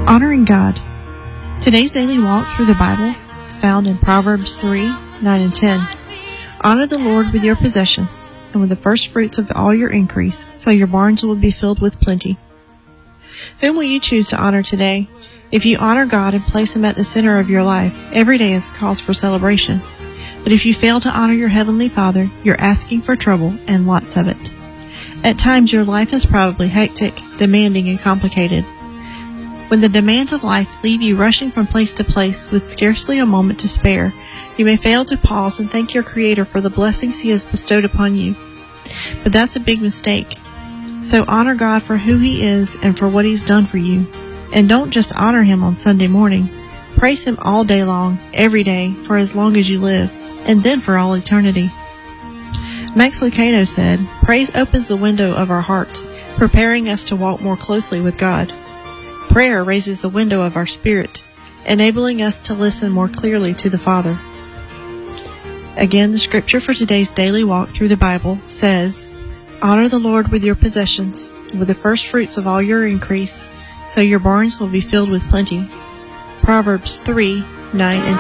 Honoring God. Today's daily walk through the Bible is found in Proverbs 3, 9 and 10. Honor the Lord with your possessions and with the first fruits of all your increase, so your barns will be filled with plenty. Whom will you choose to honor today? If you honor God and place Him at the center of your life, every day is cause for celebration. But if you fail to honor your Heavenly Father, you're asking for trouble and lots of it. At times your life is probably hectic, demanding, and complicated. When the demands of life leave you rushing from place to place with scarcely a moment to spare, you may fail to pause and thank your Creator for the blessings He has bestowed upon you. But that's a big mistake. So honor God for who He is and for what He's done for you. And don't just honor Him on Sunday morning. Praise Him all day long, every day, for as long as you live, and then for all eternity. Max Lucado said, "Praise opens the window of our hearts, preparing us to walk more closely with God. Prayer raises the window of our spirit, enabling us to listen more clearly to the Father." Again, the scripture for today's daily walk through the Bible says, "Honor the Lord with your possessions, with the first fruits of all your increase, so your barns will be filled with plenty." Proverbs 3, 9 and